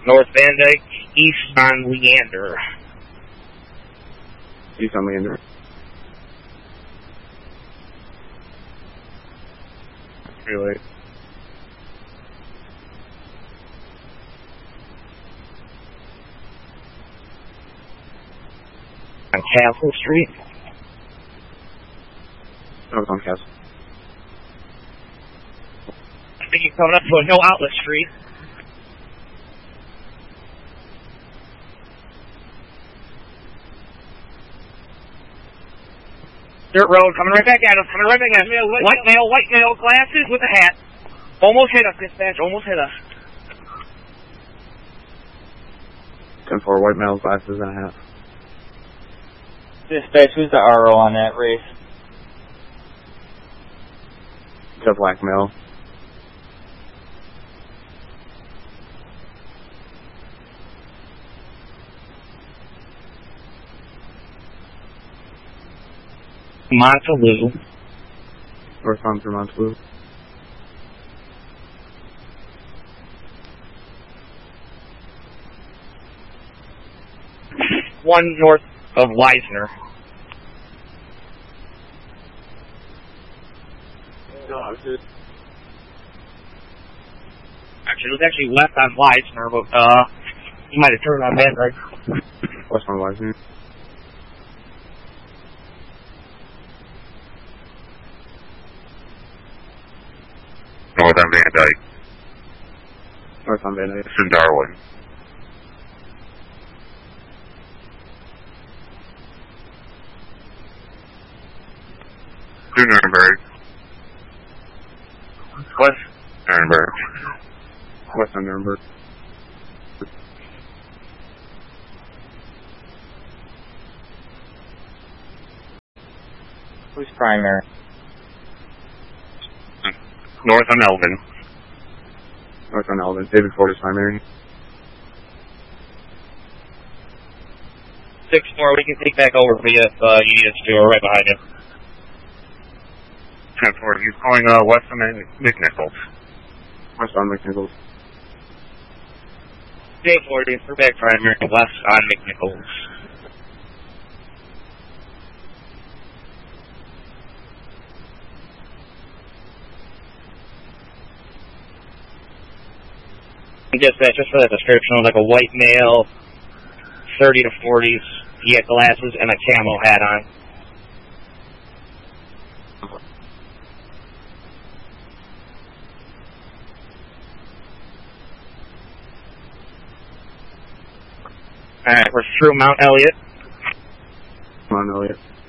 North Van Dyke, east on Leander. East on Leander. Too late. On Castle Street. No, it's on Castle. I think you're coming up to a Hill Outlet Street. Dirt road, coming right back at us, White male, glasses with a hat. Almost hit us, dispatch, almost hit us. 10-4, white male, glasses, and a hat. Dispatch, who's the RO on that race? It's a black male. Montaloo. Northbound through Montaloo. One north of Leisner. Actually, it was actually left on Leisner, but you might have turned on Van Dyke. West on Leisner. North on Van Dyke. North on Van Dyke. It's in Darwin. To Nuremberg. West. Nuremberg. West on Nuremberg. Who's primary? North on Elvin. North on Elvin. David Ford is primary. 6-4, we can take back over for you if you need us to. We're right behind you. 10-4, he's calling west on McNichols. West on McNichols. J40, we're back primary, west on McNichols. Dispatch, just for that description, like a white male, 30 to 40s, he had glasses and a camo hat on. Alright, we're through Mount Elliott. Mount Elliott.